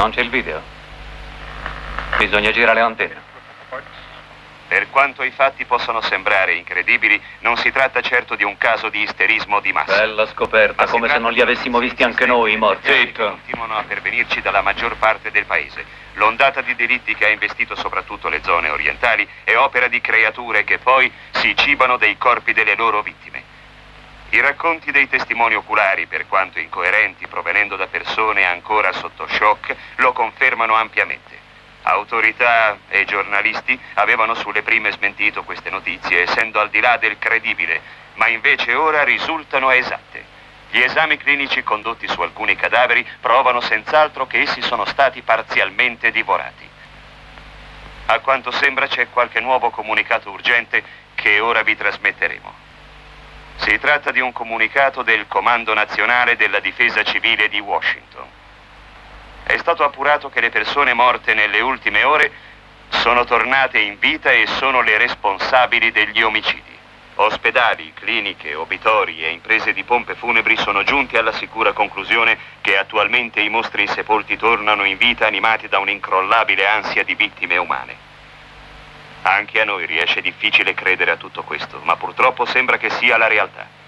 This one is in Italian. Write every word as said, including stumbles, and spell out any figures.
Non c'è il video. Bisogna girare le antenne. Per quanto i fatti possono sembrare incredibili, non si tratta certo di un caso di isterismo di massa. Bella scoperta, come se non li avessimo visti anche noi, i morti. Zitto. Continuano a pervenirci dalla maggior parte del paese. L'ondata di delitti che ha investito soprattutto le zone orientali è opera di creature che poi si cibano dei corpi delle loro vittime. I racconti dei testimoni oculari, per quanto incoerenti provenendo da persone ancora sotto shock, lo confermano ampiamente. Autorità e giornalisti avevano sulle prime smentito queste notizie, essendo al di là del credibile, ma invece ora risultano esatte. Gli esami clinici condotti su alcuni cadaveri provano senz'altro che essi sono stati parzialmente divorati. A quanto sembra c'è qualche nuovo comunicato urgente che ora vi trasmetteremo. Si tratta di un comunicato del Comando Nazionale della Difesa Civile di Washington. È stato appurato che le persone morte nelle ultime ore sono tornate in vita e sono le responsabili degli omicidi. Ospedali, cliniche, obitori e imprese di pompe funebri sono giunti alla sicura conclusione che attualmente i mostri sepolti tornano in vita animati da un'incrollabile ansia di vittime umane. Anche a noi riesce difficile credere a tutto questo, ma purtroppo sembra che sia la realtà.